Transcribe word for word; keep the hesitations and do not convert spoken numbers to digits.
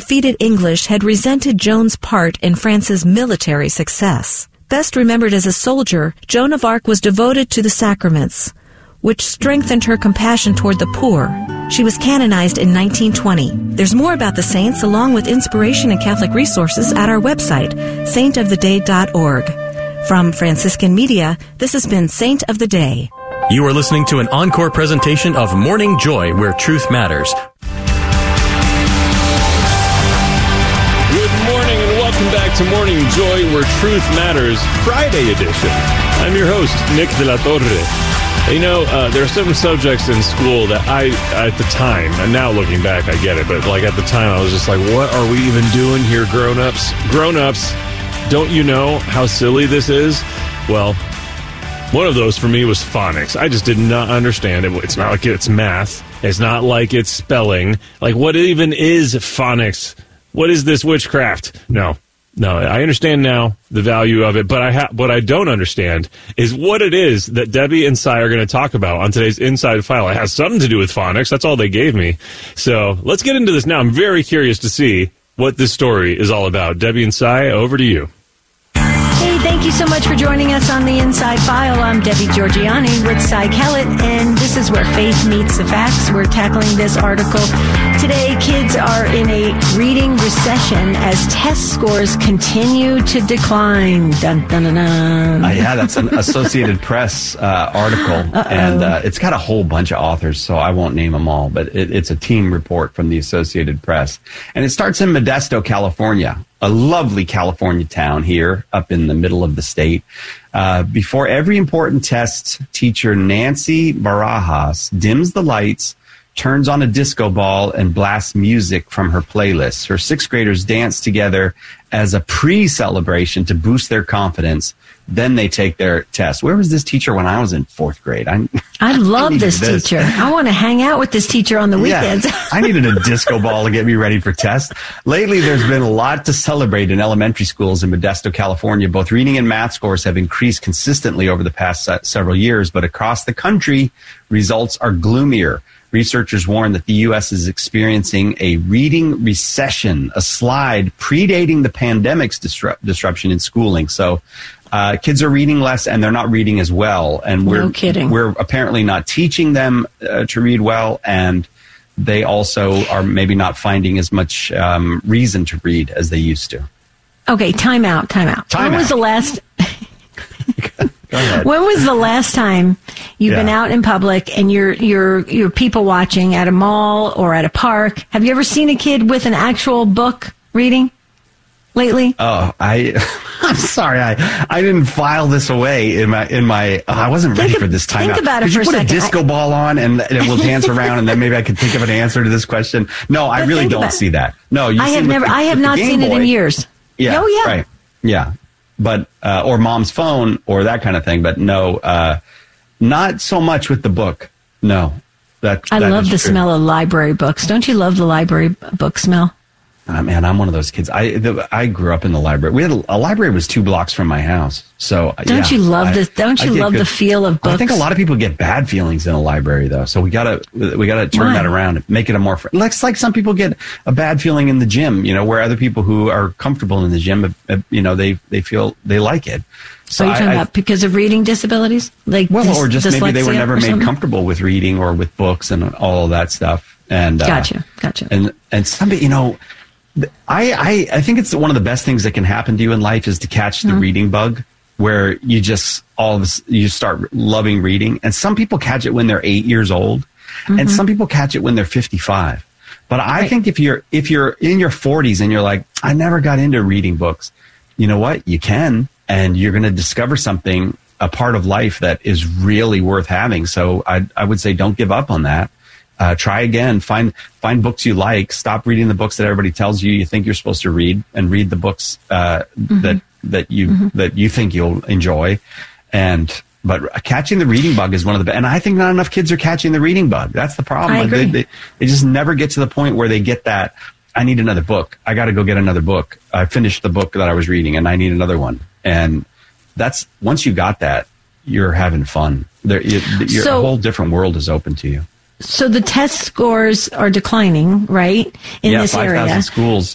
defeated English had resented Joan's part in France's military success. Best remembered as a soldier, Joan of Arc was devoted to the sacraments, which strengthened her compassion toward the poor. She was canonized in nineteen twenty. There's more about the saints, along with inspiration and Catholic resources, at our website, saint of the day dot org. From Franciscan Media, this has been Saint of the Day. You are listening to an encore presentation of Morning Joy, where truth matters. Good morning and welcome back to Morning Joy, where truth matters, Friday edition. I'm your host, Nick de la Torre. You know, uh, there are certain subjects in school that I, at the time, and now looking back, I get it, but like at the time, I was just like, what are we even doing here, grown-ups? Grown-ups, don't you know how silly this is? Well, one of those for me was phonics. I just did not understand it. It's not like it's math. It's not like it's spelling. Like, what even is phonics? What is this witchcraft? No. No, I understand now the value of it, but I ha- what I don't understand is what it is that Debbie and Cy are going to talk about on today's Inside File. It has something to do with phonics. That's all they gave me. So let's get into this now. I'm very curious to see what this story is all about. Debbie and Cy, over to you. Hey, thank you so much for joining us on the Inside File. I'm Debbie Georgiani with Cy Kellett, and this is where faith meets the facts. We're tackling this article today. Kids are in a reading recession as test scores continue to decline. Dun, dun, dun, dun. Uh, yeah, that's an Associated Press uh, article, Uh-oh. and uh, it's got a whole bunch of authors, so I won't name them all, but it, it's a team report from the Associated Press. And it starts in Modesto, California, a lovely California town here up in the middle of the state. Uh, before every important test, teacher Nancy Barajas dims the lights, turns on a disco ball, and blasts music from her playlist. Her sixth graders dance together as a pre-celebration to boost their confidence. Then they take their test. Where was this teacher when I was in fourth grade? I, I love I this, this teacher. I want to hang out with this teacher on the weekends. Yeah, I needed a disco ball to get me ready for tests. Lately, there's been a lot to celebrate in elementary schools in Modesto, California. Both reading and math scores have increased consistently over the past several years, but across the country, results are gloomier. Researchers warn that the U S is experiencing a reading recession, a slide predating the pandemic's disrupt, disruption in schooling. So uh, kids are reading less and they're not reading as well. And we're, no kidding. we're apparently not teaching them uh, to read well. And they also are maybe not finding as much um, reason to read as they used to. Okay, time out, time out. Time when out. was the last... Go ahead. When was the last time you've Yeah. been out in public and you're you're you're people watching at a mall or at a park? Have you ever seen a kid with an actual book reading lately? Oh, I, I'm sorry. I, I didn't file this away in my, in my, oh, I wasn't ready Think for this time think out. about it Could for you a put second. a disco I- ball on and, and we'll dance around and then maybe I could think of an answer to this question? No, I But really think don't about it. see that. No, you I see have with never. the- I have with the not Game seen it in Boy. years. Yeah. Oh yeah. Right. Yeah. But, uh, or mom's phone or that kind of thing. But no, uh, not so much with the book. No. That, I that love is the true. smell of library books. Don't you love the library b- book smell? Oh, man, I'm one of those kids. I the, I grew up in the library. We had a, a library was two blocks from my house. So Don't yeah, you love I- this? Don't I you get love good- the feel of books? I think a lot of people get bad feelings in a library, though. So we gotta we gotta turn Why? that around and make it a more. Fr- like, it's like some people get a bad feeling in the gym, you know, where other people who are comfortable in the gym, uh, you know, they they feel they like it. So Are you talking I, I, about because of reading disabilities? Like well, dys- or just maybe they were dyslexia never or made something? comfortable with reading or with books and all of that stuff. And uh, Gotcha, gotcha. And and somebody, you know. I, I, I think it's one of the best things that can happen to you in life is to catch the Mm-hmm. reading bug where you just all of this, you start loving reading. And some people catch it when they're eight years old Mm-hmm. and some people catch it when they're fifty-five. But I Right. think if you're, if you're in your forties and you're like, I never got into reading books, you know what? You can, and you're going to discover something, a part of life that is really worth having. So I, I would say don't give up on that. Uh, try again. Find find books you like. Stop reading the books that everybody tells you you think you're supposed to read, and read the books uh, Mm-hmm. that that you Mm-hmm. that you think you'll enjoy. And but catching the reading bug is one of the best. And I think not enough kids are catching the reading bug. That's the problem. I agree. They, they, they just never get to the point where they get that. I need another book. I got to go get another book. I finished the book that I was reading, and I need another one. And that's once you got that, you're having fun. There, you, your So- whole different world is open to you. So the test scores are declining, right, in yeah, this five area? thousand schools